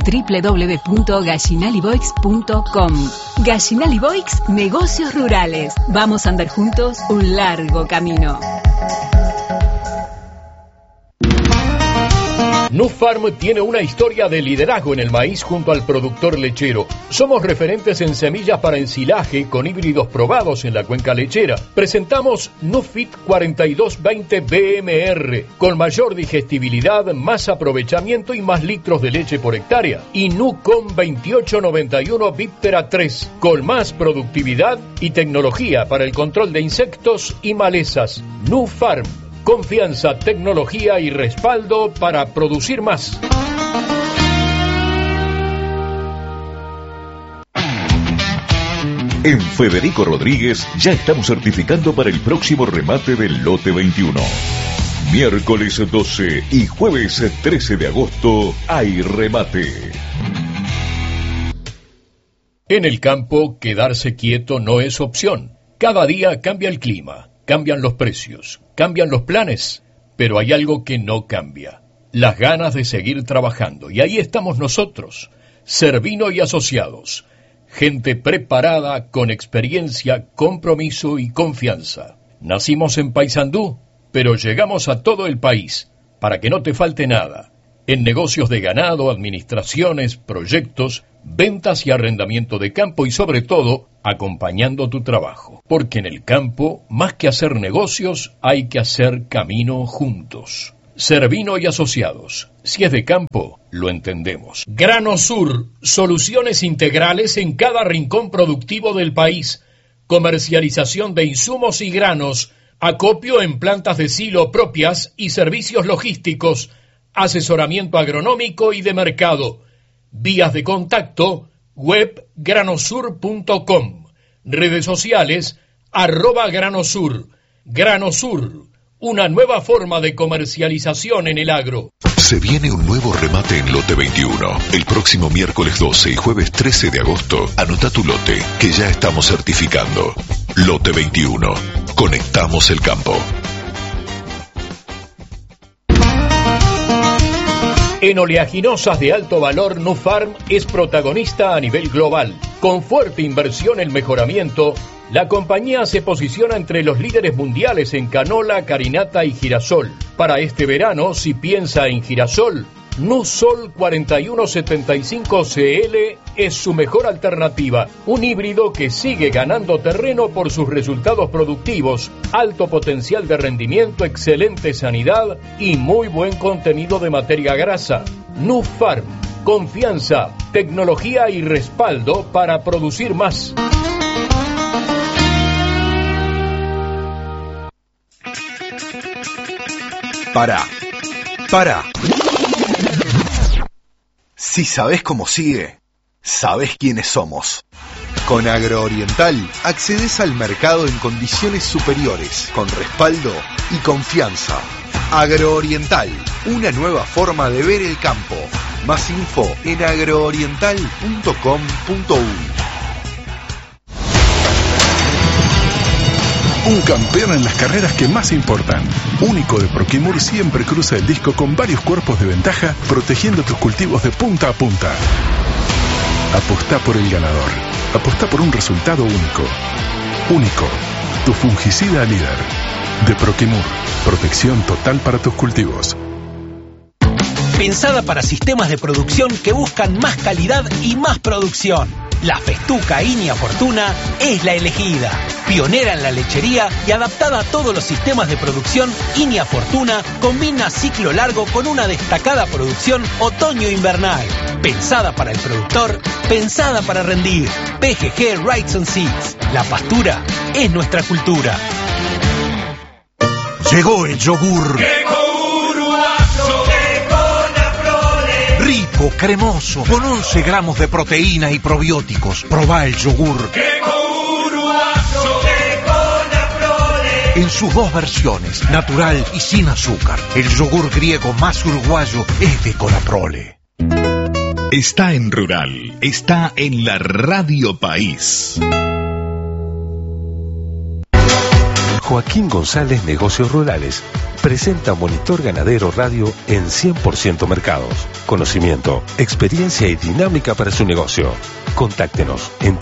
www.gallinaliboix.com. Gallinal Boix Negocios Rurales. Vamos a andar juntos un largo camino. Nufarm tiene una historia de liderazgo en el maíz junto al productor lechero. Somos referentes en semillas para ensilaje con híbridos probados en la cuenca lechera. Presentamos Nufit 4220 BMR con mayor digestibilidad, más aprovechamiento y más litros de leche por hectárea. Y Nucom 2891 Viptera 3 con más productividad y tecnología para el control de insectos y malezas. Nufarm. Confianza, tecnología y respaldo para producir más. En Federico Rodríguez ya estamos certificando para el próximo remate del lote 21. Miércoles 12 y jueves 13 de agosto hay remate. En el campo, quedarse quieto no es opción. Cada día cambia el clima. Cambian los precios, cambian los planes, pero hay algo que no cambia. Las ganas de seguir trabajando. Y ahí estamos nosotros, Servino y Asociados. Gente preparada, con experiencia, compromiso y confianza. Nacimos en Paysandú, pero llegamos a todo el país, para que no te falte nada. En negocios de ganado, administraciones, proyectos, ventas y arrendamiento de campo y sobre todo, acompañando tu trabajo. Porque en el campo, más que hacer negocios, hay que hacer camino juntos. Servino y Asociados. Si es de campo, lo entendemos. Grano Sur, soluciones integrales en cada rincón productivo del país. Comercialización de insumos y granos, acopio en plantas de silo propias y servicios logísticos, asesoramiento agronómico y de mercado. Vías de contacto, web granosur.com. Redes sociales, @granosur. Granosur, una nueva forma de comercialización en el agro. Se viene un nuevo remate en lote 21. El próximo miércoles 12 y jueves 13 de agosto, anota tu lote, que ya estamos certificando. Lote 21. Conectamos el campo. En oleaginosas de alto valor, Nufarm es protagonista a nivel global. Con fuerte inversión en mejoramiento, la compañía se posiciona entre los líderes mundiales en canola, carinata y girasol. Para este verano, si piensa en girasol, Nusol 4175 CL es su mejor alternativa, un híbrido que sigue ganando terreno por sus resultados productivos, alto potencial de rendimiento, excelente sanidad y muy buen contenido de materia grasa. Nufarm, confianza, tecnología y respaldo para producir más. Para. Si sabés cómo sigue, sabés quiénes somos. Con Agrooriental accedes al mercado en condiciones superiores, con respaldo y confianza. Agrooriental, una nueva forma de ver el campo. Más info en agrooriental.com.uy. Un campeón en las carreras que más importan. Único de Proquimur siempre cruza el disco con varios cuerpos de ventaja, protegiendo tus cultivos de punta a punta. Apostá por el ganador. Apostá por un resultado único. Único. Tu fungicida líder. De Proquimur. Protección total para tus cultivos. Pensada para sistemas de producción que buscan más calidad y más producción. La Festuca Inia Fortuna es la elegida. Pionera en la lechería y adaptada a todos los sistemas de producción, Inia Fortuna combina ciclo largo con una destacada producción otoño-invernal. Pensada para el productor, pensada para rendir. PGG Rights and Seeds. La pastura es nuestra cultura. Llegó el yogur. Rico, cremoso, con 11 gramos de proteína y probióticos. Probá el yogur. En sus dos versiones, natural y sin azúcar. El yogur griego más uruguayo es de Conaprole. Está en Rural, está en la Radio País. Joaquín González Negocios Rurales presenta Monitor Ganadero Radio en 100% mercados. Conocimiento, experiencia y dinámica para su negocio. Contáctenos en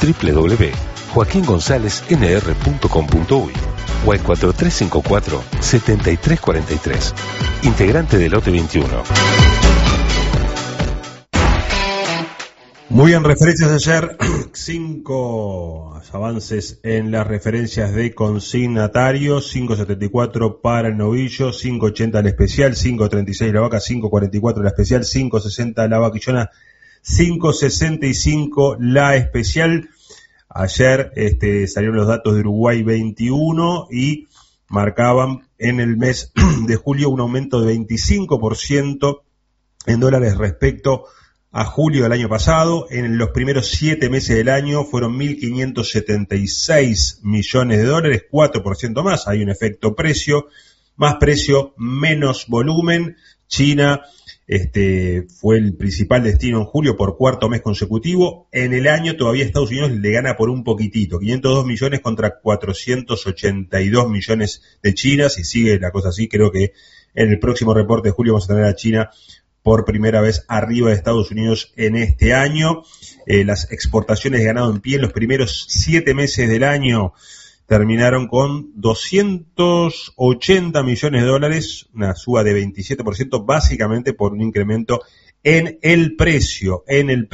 www.joaquingonzalesnr.com.uy o al 4354-7343. Integrante del lote 21. Muy bien, referencias ayer, 5 avances en las referencias de consignatarios, 5.74 para el novillo, 5.80 la especial, 5.36 la vaca, 5.44 la especial, 5.60 la vaquillona, 5.65 la especial. Ayer salieron los datos de Uruguay 21 y marcaban en el mes de julio un aumento de 25% en dólares respecto a julio del año pasado. En los primeros 7 meses del año fueron 1.576 millones de dólares, 4% más. Hay un efecto precio, más precio, menos volumen. China fue el principal destino en julio por cuarto mes consecutivo. En el año todavía Estados Unidos le gana por un poquitito, 502 millones contra 482 millones de China. Si sigue la cosa así, creo que en el próximo reporte de julio vamos a tener a China por primera vez arriba de Estados Unidos en este año. Las exportaciones de ganado en pie en los primeros 7 meses del año terminaron con 280 millones de dólares, una suba de 27%, básicamente por un incremento en el precio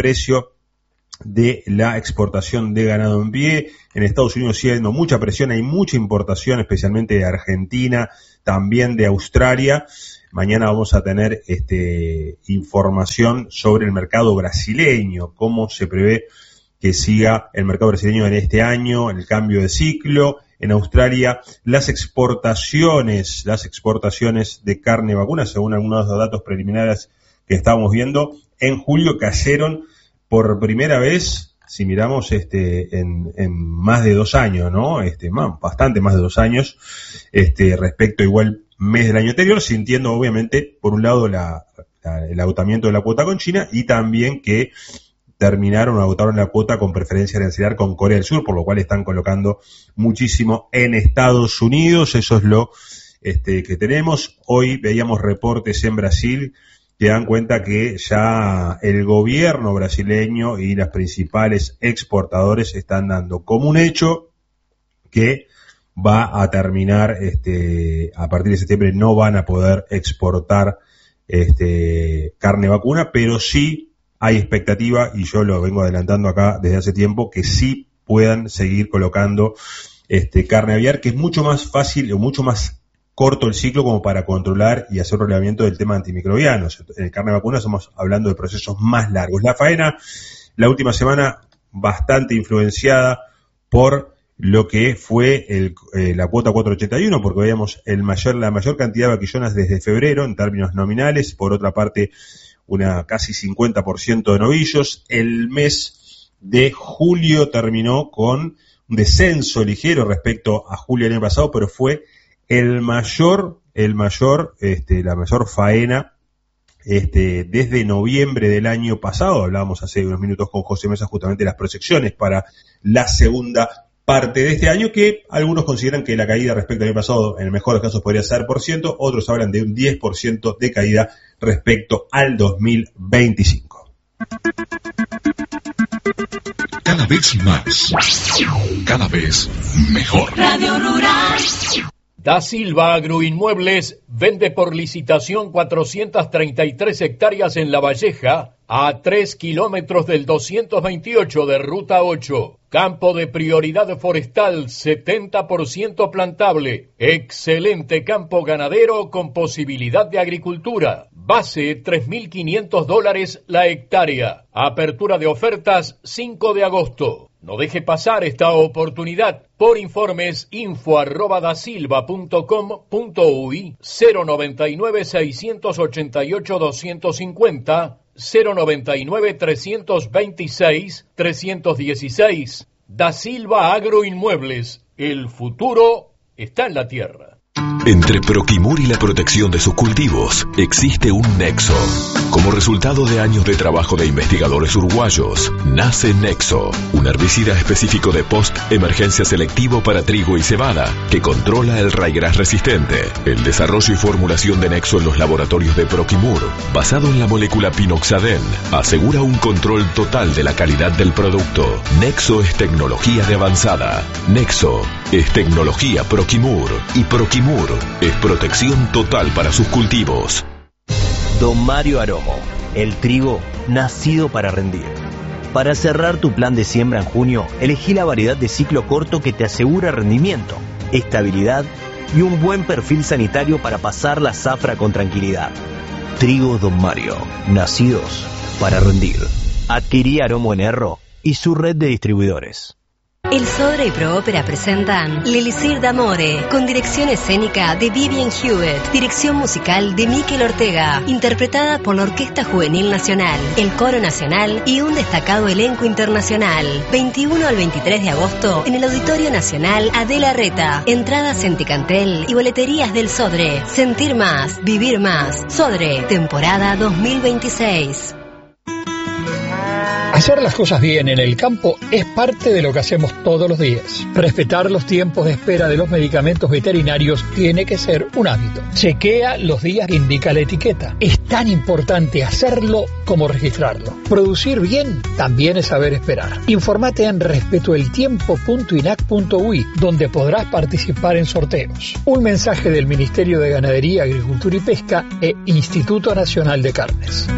de la exportación de ganado en pie. En Estados Unidos sigue habiendo mucha presión, hay mucha importación, especialmente de Argentina, también de Australia. Mañana vamos a tener información sobre el mercado brasileño, cómo se prevé que siga el mercado brasileño en este año, el cambio de ciclo. En Australia, las exportaciones de carne vacuna, según algunos datos preliminares que estábamos viendo, en julio cayeron por primera vez, si miramos en más de 2 años, ¿no? Bastante más de 2 años, respecto a igual mes del año anterior, sintiendo obviamente, por un lado, el agotamiento de la cuota con China y también que agotaron la cuota con preferencia arancelar con Corea del Sur, por lo cual están colocando muchísimo en Estados Unidos. Eso es lo que tenemos. Hoy veíamos reportes en Brasil que dan cuenta que ya el gobierno brasileño y las principales exportadores están dando como un hecho que va a terminar, a partir de septiembre no van a poder exportar carne vacuna, pero sí hay expectativa, y yo lo vengo adelantando acá desde hace tiempo, que sí puedan seguir colocando carne aviar, que es mucho más fácil o mucho más corto el ciclo como para controlar y hacer relevamiento del tema antimicrobianos. En carne vacuna estamos hablando de procesos más largos. La faena, la última semana, bastante influenciada por lo que fue la cuota 481, porque veíamos la mayor cantidad de vaquillonas desde febrero en términos nominales. Por otra parte, una casi 50% de novillos. El mes de julio terminó con un descenso ligero respecto a julio del año pasado, pero fue la mayor faena desde noviembre del año pasado. Hablábamos hace unos minutos con José Mesa justamente de las proyecciones para la segunda parte de este año, que algunos consideran que la caída respecto al año pasado, en el mejor de los casos, podría ser %, otros hablan de un 10% de caída respecto al 2025. Cada vez más, cada vez mejor. Radio Rural. Da Silva Agroinmuebles vende por licitación 433 hectáreas en La Valleja, a 3 kilómetros del 228 de Ruta 8. Campo de prioridad forestal, 70% plantable. Excelente campo ganadero con posibilidad de agricultura. Base, $3.500 la hectárea. Apertura de ofertas, 5 de agosto. No deje pasar esta oportunidad. Por informes, info@dasilva.com.uy, 099-688-250, 099-326-316. Da Silva Agroinmuebles. El futuro está en la tierra. Entre Proquimur y la protección de sus cultivos existe un nexo. Como resultado de años de trabajo de investigadores uruguayos, nace Nexo, un herbicida específico de post-emergencia selectivo para trigo y cebada, que controla el raigrás resistente. El desarrollo y formulación de Nexo en los laboratorios de Proquimur, basado en la molécula pinoxaden, asegura un control total de la calidad del producto. Nexo es tecnología de avanzada. Nexo es tecnología Proquimur, y Proquimur es protección total para sus cultivos. Don Mario Aromo, el trigo nacido para rendir. Para cerrar tu plan de siembra en junio, elegí la variedad de ciclo corto que te asegura rendimiento, estabilidad y un buen perfil sanitario para pasar la zafra con tranquilidad. Trigo Don Mario, nacidos para rendir. Adquirí Aromo en Erro y su red de distribuidores. El Sodre y Proópera presentan L'Elixir d'Amore, con dirección escénica de Vivian Hewitt, dirección musical de Mikel Ortega, interpretada por la Orquesta Juvenil Nacional, el Coro Nacional y un destacado elenco internacional. 21 al 23 de agosto en el Auditorio Nacional Adela Reta. Entradas en Ticantel y boleterías del Sodre. Sentir más, vivir más. Sodre, temporada 2026. Hacer las cosas bien en el campo es parte de lo que hacemos todos los días. Respetar los tiempos de espera de los medicamentos veterinarios tiene que ser un hábito. Chequea los días que indica la etiqueta. Es tan importante hacerlo como registrarlo. Producir bien también es saber esperar. Infórmate en respetoeltiempo.inac.ui, donde podrás participar en sorteos. Un mensaje del Ministerio de Ganadería, Agricultura y Pesca e Instituto Nacional de Carnes.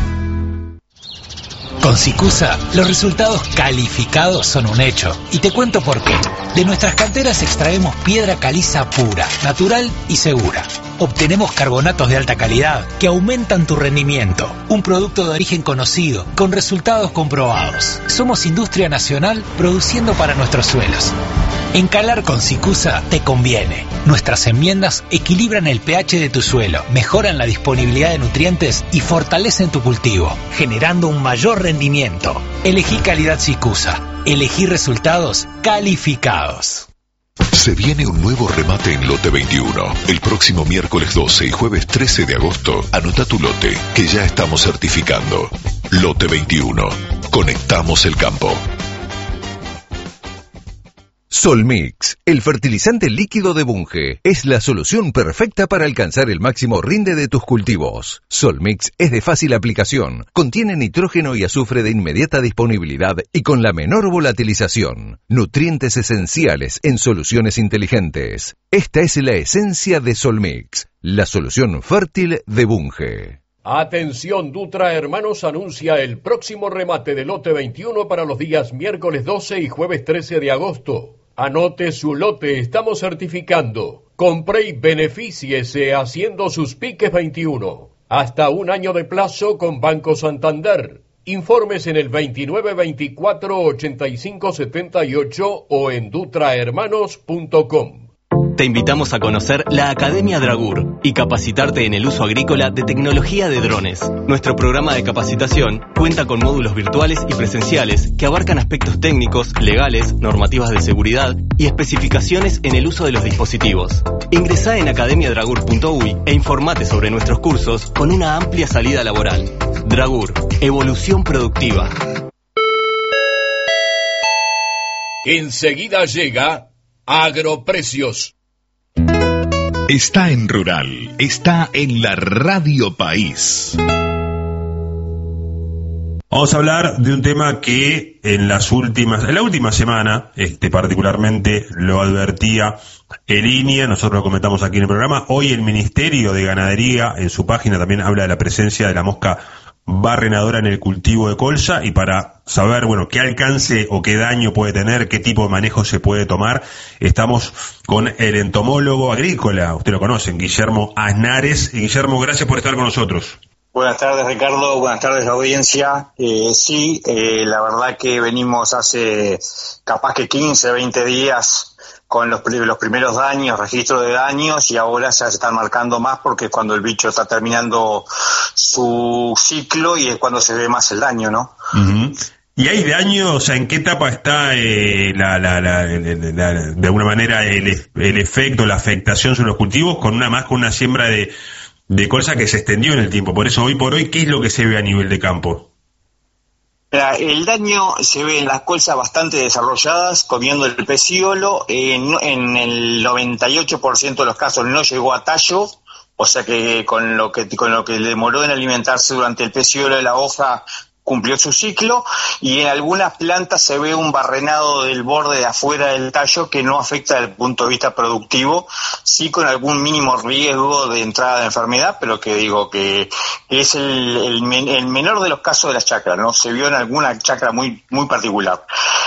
Con Sicusa, los resultados calificados son un hecho. Y te cuento por qué. De nuestras canteras extraemos piedra caliza pura, natural y segura. Obtenemos carbonatos de alta calidad que aumentan tu rendimiento. Un producto de origen conocido, con resultados comprobados. Somos industria nacional produciendo para nuestros suelos. Encalar con Sicusa te conviene. Nuestras enmiendas equilibran el pH de tu suelo, mejoran la disponibilidad de nutrientes y fortalecen tu cultivo, generando un mayor rendimiento. Elegí calidad Sicusa. Elegí resultados calificados. Se viene un nuevo remate en Lote 21. El próximo miércoles 12 y jueves 13 de agosto, anota tu lote, que ya estamos certificando. Lote 21. Conectamos el campo. Solmix, el fertilizante líquido de Bunge, es la solución perfecta para alcanzar el máximo rinde de tus cultivos. Solmix es de fácil aplicación, contiene nitrógeno y azufre de inmediata disponibilidad y con la menor volatilización. Nutrientes esenciales en soluciones inteligentes. Esta es la esencia de Solmix, la solución fértil de Bunge. Atención, Dutra Hermanos anuncia el próximo remate de lote 21 para los días miércoles 12 y jueves 13 de agosto. Anote su lote, estamos certificando. Compre y benefíciese haciendo sus piques 21. Hasta un año de plazo con Banco Santander. Informes en el 2924-8578 o en dutrahermanos.com. Te invitamos a conocer la Academia Dragur y capacitarte en el uso agrícola de tecnología de drones. Nuestro programa de capacitación cuenta con módulos virtuales y presenciales que abarcan aspectos técnicos, legales, normativas de seguridad y especificaciones en el uso de los dispositivos. Ingresá en academiadragur.uy e informate sobre nuestros cursos con una amplia salida laboral. Dragur, evolución productiva. Enseguida llega Agroprecios. Está en Rural, está en la Radio País. Vamos a hablar de un tema que en la última semana, particularmente lo advertía el INIA, nosotros lo comentamos aquí en el programa. Hoy el Ministerio de Ganadería en su página también habla de la presencia de la mosca barrenadora en el cultivo de colza, y para saber, qué alcance o qué daño puede tener, qué tipo de manejo se puede tomar, estamos con el entomólogo agrícola, usted lo conocen, Guillermo Aznares. Guillermo, gracias por estar con nosotros. Buenas tardes, Ricardo, buenas tardes, la audiencia. La verdad que venimos hace capaz que 15, 20 días con los primeros daños, registro de daños, y ahora se están marcando más porque es cuando el bicho está terminando su ciclo y es cuando se ve más el daño, ¿no? Uh-huh. ¿Y hay daño? O sea, ¿en qué etapa está de alguna manera el efecto, la afectación sobre los cultivos con una siembra de colza que se extendió en el tiempo? Por eso, hoy por hoy, ¿qué es lo que se ve a nivel de campo? El daño se ve en las colzas bastante desarrolladas, comiendo el pecíolo. En el 98% de los casos no llegó a tallo, o sea que con lo que demoró en alimentarse durante el pecíolo de la hoja, cumplió su ciclo, y en algunas plantas se ve un barrenado del borde de afuera del tallo que no afecta desde el punto de vista productivo, sí con algún mínimo riesgo de entrada de enfermedad, pero que digo que es el menor de los casos de las chacras, ¿no? Se vio en alguna chacra muy particular.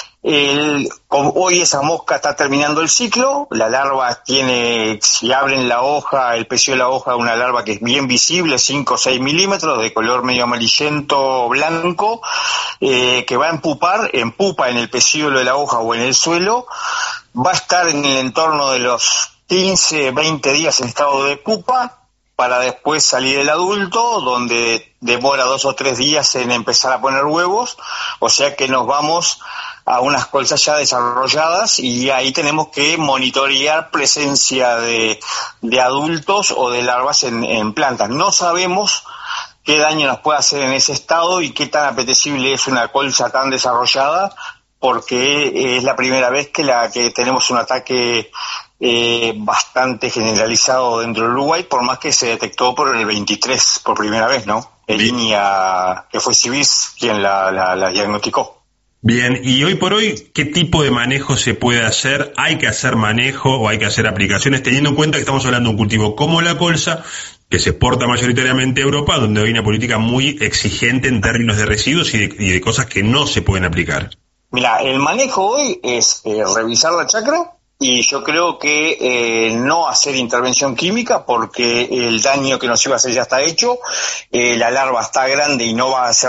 Hoy esa mosca está terminando el ciclo, la larva tiene, si abren la hoja, el pecíolo de la hoja, una larva que es bien visible, 5 o 6 milímetros, de color medio amarillento blanco, que va a empupa en el pecíolo de la hoja o en el suelo, va a estar en el entorno de los 15, 20 días en estado de pupa, para después salir el adulto, donde demora 2 o 3 días en empezar a poner huevos, o sea que nos vamos a unas colzas ya desarrolladas, y ahí tenemos que monitorear presencia de adultos o de larvas en plantas. No sabemos qué daño nos puede hacer en ese estado y qué tan apetecible es una colza tan desarrollada, porque es la primera vez que tenemos un ataque bastante generalizado dentro del Uruguay, por más que se detectó por el 23 por primera vez, ¿no? En línea, que fue Civis quien la diagnosticó. Bien, y hoy por hoy, ¿qué tipo de manejo se puede hacer? ¿Hay que hacer manejo o hay que hacer aplicaciones, teniendo en cuenta que estamos hablando de un cultivo como la colza, que se exporta mayoritariamente a Europa, donde hay una política muy exigente en términos de residuos y de cosas que no se pueden aplicar? Mira, el manejo hoy es revisar la chacra, y yo creo que no hacer intervención química, porque el daño que nos iba a hacer ya está hecho, la larva está grande y no va a ser